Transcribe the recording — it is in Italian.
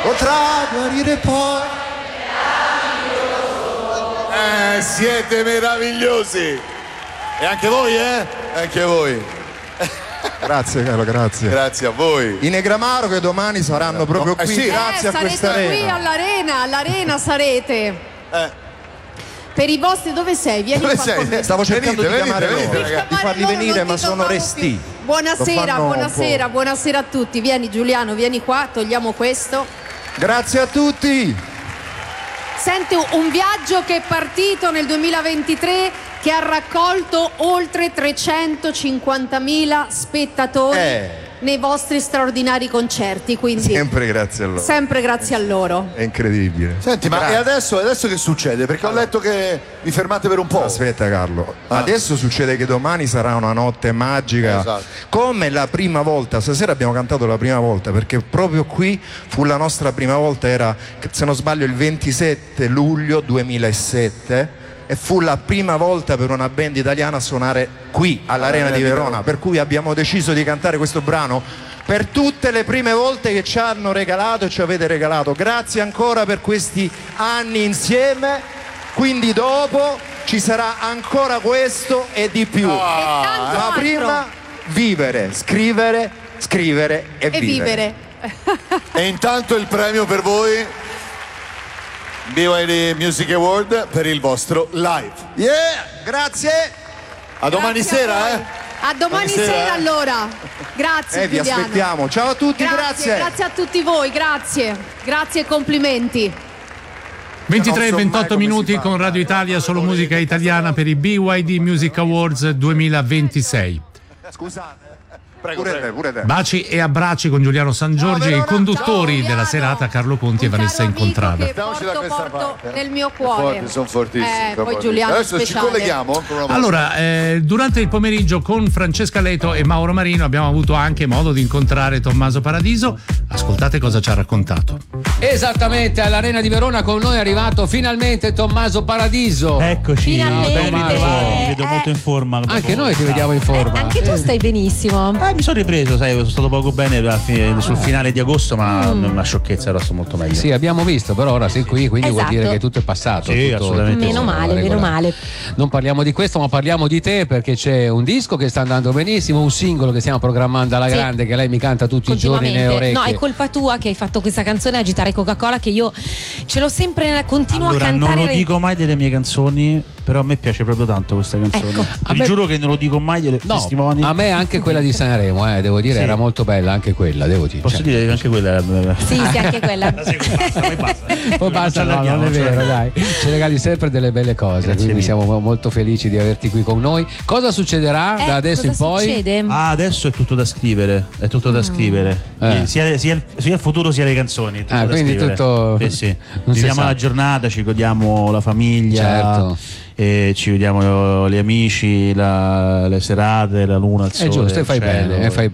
potrà guarire poi. Siete meravigliosi. E anche voi, Anche voi. Grazie caro, grazie. Grazie a voi. I Negramaro che domani saranno proprio qui, sì. grazie a questa sarete qui arena. all'arena sarete. Per i vostri, dove sei? Vieni Dove qua con me. sei? Stavo cercando di chiamare venite, loro, ragazzi. di farli Loro venire, non ma ti sono trovano resti. più. Buonasera, Lo fanno buonasera a tutti. Vieni Giuliano, vieni qua, togliamo Grazie a tutti. Senti, un viaggio che è partito nel 2023 che ha raccolto oltre 350.000 spettatori nei vostri straordinari concerti, quindi Sempre grazie a loro. sempre grazie a loro. È incredibile. Senti, ma e adesso che succede? Perché ho letto che vi fermate per un po'. Aspetta Carlo, adesso succede che domani sarà una notte magica, Esatto. come la prima volta. Stasera abbiamo cantato la prima volta perché proprio qui fu la nostra prima volta, era, se non sbaglio, il 27 luglio 2007 e fu la prima volta per una band italiana a suonare qui all'Arena di Verona, per cui abbiamo deciso di cantare questo brano per tutte le prime volte che ci hanno regalato e ci avete regalato. Grazie ancora per questi anni insieme, quindi dopo ci sarà ancora questo e di più. Ma prima vivere, scrivere e vivere. E intanto il premio per voi, BYD Music Award, per il vostro live. Grazie. A domani Grazie sera, a voi. A domani sera allora. Grazie Vi Giuliano. aspettiamo. Ciao a tutti, grazie. Grazie a tutti voi, grazie e complimenti. 23 e Non so 28 mai come minuti si fa. con Radio Italia, solo musica italiana per i BYD Music Awards 2026. Scusate. Prego, Pure te. Baci e abbracci con Giuliano San Giorgi e i conduttori Ciao, della Giuliano. serata Carlo Ponti e Un Vanessa caro amico Incontrada. che porto nel mio cuore. Sono fortissimi. Poi Giuliano Adesso ci speciale. colleghiamo con una Allora, durante il pomeriggio con Francesca Leto e Mauro Marino abbiamo avuto anche modo di incontrare Tommaso Paradiso. Ascoltate cosa ci ha raccontato. Esattamente, all'Arena di Verona con noi è arrivato finalmente Tommaso Paradiso. Eccoci, Finalmente. ben ritrovato, mi vedo molto in forma. Anche noi ti vediamo in forma. Anche tu stai benissimo. Mi sono ripreso, sai, sono stato poco bene sul finale di agosto, ma una sciocchezza, ora sto molto meglio. Sì, abbiamo visto, però ora sei qui, quindi vuol Esatto. dire che tutto è passato. Sì, tutto assolutamente. Meno male, meno regolare. male. Non parliamo di questo, ma parliamo di te, perché c'è un disco che sta andando benissimo, un singolo che stiamo programmando alla Sì. grande, che lei mi canta tutti i giorni nelle orecchie. No, è colpa tua che hai fatto questa canzone Agitare Coca-Cola, che io ce l'ho sempre, continuo Allora, a cantare. non lo dico mai delle mie canzoni, però a me piace proprio tanto questa canzone. Ecco. Vi giuro che non lo dico mai delle No, testimoni. a me anche quella di Sanremo, devo dire, Sì. era molto bella anche quella, devo dire. Posso dire che anche quella Sì, anche quella. poi basta. Poi basta, no, non è vero, dai. Ci regali sempre delle belle cose, Grazie quindi mille. siamo molto felici di averti qui con noi. Cosa succederà da adesso cosa in poi? succede? Adesso è tutto da scrivere, è tutto da scrivere. Sia il futuro sia le canzoni. Tutto da quindi scrivere. tutto Sì, sì. non si Viviamo sa. la giornata, ci godiamo la famiglia. Certo. E ci vediamo gli amici, le serate, la luna, il sole. È giusto, e fai il cielo. bene, e fai